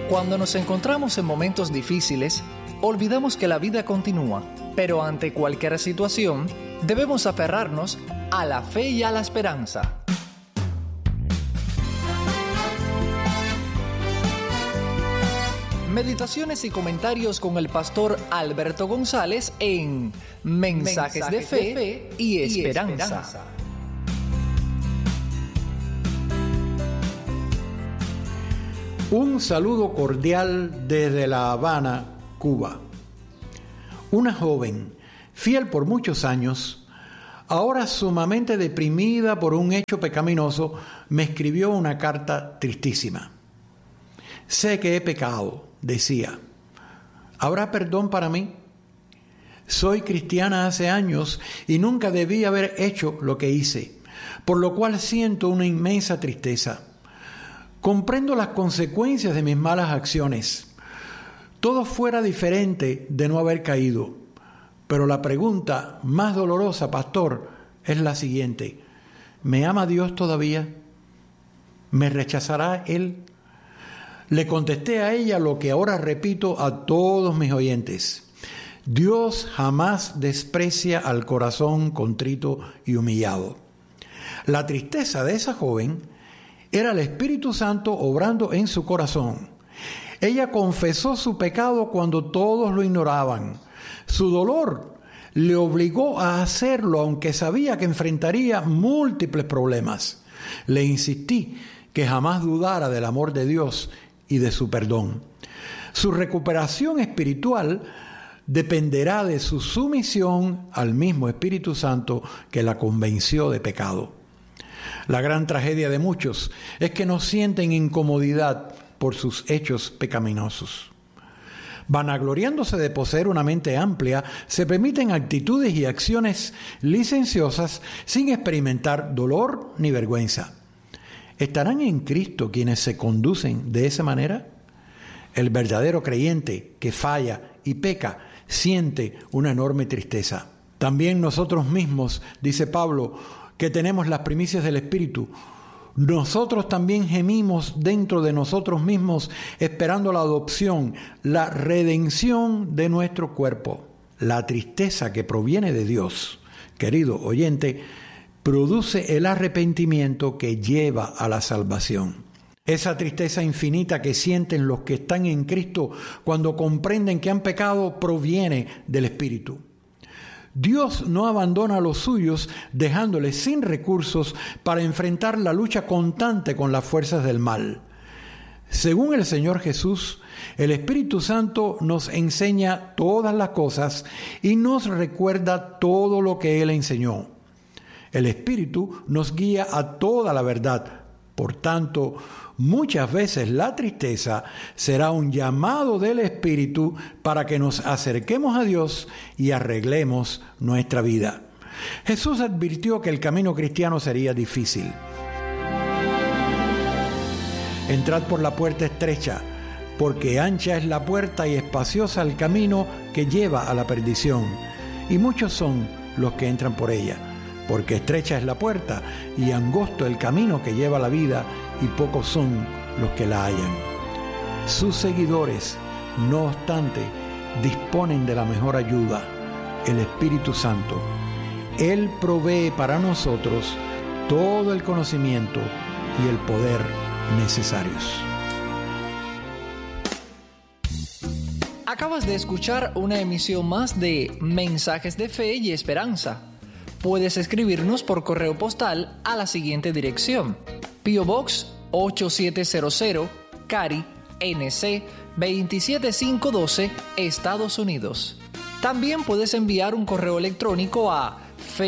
Cuando nos encontramos en momentos difíciles, olvidamos que la vida continúa, pero ante cualquier situación, debemos aferrarnos a la fe y a la esperanza. Meditaciones y comentarios con el pastor Alberto González en Mensajes de Fe y Esperanza. Un saludo cordial desde La Habana, Cuba. Una joven, fiel por muchos años, ahora sumamente deprimida por un hecho pecaminoso, me escribió una carta tristísima. Sé que he pecado, decía. ¿Habrá perdón para mí? Soy cristiana hace años y nunca debí haber hecho lo que hice, por lo cual siento una inmensa tristeza. Comprendo las consecuencias de mis malas acciones. Todo fuera diferente de no haber caído. Pero la pregunta más dolorosa, pastor, es la siguiente. ¿Me ama Dios todavía? ¿Me rechazará Él? Le contesté a ella lo que ahora repito a todos mis oyentes. Dios jamás desprecia al corazón contrito y humillado. La tristeza de esa joven era el Espíritu Santo obrando en su corazón. Ella confesó su pecado cuando todos lo ignoraban. Su dolor le obligó a hacerlo, aunque sabía que enfrentaría múltiples problemas. Le insistí que jamás dudara del amor de Dios y de su perdón. Su recuperación espiritual dependerá de su sumisión al mismo Espíritu Santo que la convenció de pecado. La gran tragedia de muchos es que no sienten incomodidad por sus hechos pecaminosos. Vanagloriándose de poseer una mente amplia, se permiten actitudes y acciones licenciosas sin experimentar dolor ni vergüenza. ¿Estarán en Cristo quienes se conducen de esa manera? El verdadero creyente que falla y peca siente una enorme tristeza. También nosotros mismos, dice Pablo, que tenemos las primicias del Espíritu, nosotros también gemimos dentro de nosotros mismos esperando la adopción, la redención de nuestro cuerpo. La tristeza que proviene de Dios, querido oyente, produce el arrepentimiento que lleva a la salvación. Esa tristeza infinita que sienten los que están en Cristo cuando comprenden que han pecado proviene del Espíritu. Dios no abandona a los suyos dejándoles sin recursos para enfrentar la lucha constante con las fuerzas del mal. Según el Señor Jesús, el Espíritu Santo nos enseña todas las cosas y nos recuerda todo lo que Él enseñó. El Espíritu nos guía a toda la verdad. Por tanto, muchas veces la tristeza será un llamado del Espíritu para que nos acerquemos a Dios y arreglemos nuestra vida. Jesús advirtió que el camino cristiano sería difícil. Entrad por la puerta estrecha, porque ancha es la puerta y espaciosa el camino que lleva a la perdición, y muchos son los que entran por ella. Porque estrecha es la puerta y angosto el camino que lleva a la vida, y pocos son los que la hallan. Sus seguidores, no obstante, disponen de la mejor ayuda, el Espíritu Santo. Él provee para nosotros todo el conocimiento y el poder necesarios. Acabas de escuchar una emisión más de Mensajes de Fe y Esperanza. Puedes escribirnos por correo postal a la siguiente dirección: P.O. Box 8700, Cary, NC 27512, Estados Unidos. También puedes enviar un correo electrónico a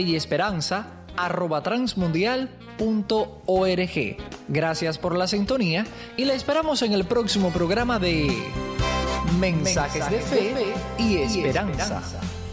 feyesperanza@transmundial.org. Gracias por la sintonía y la esperamos en el próximo programa de Mensajes de Fe y Esperanza.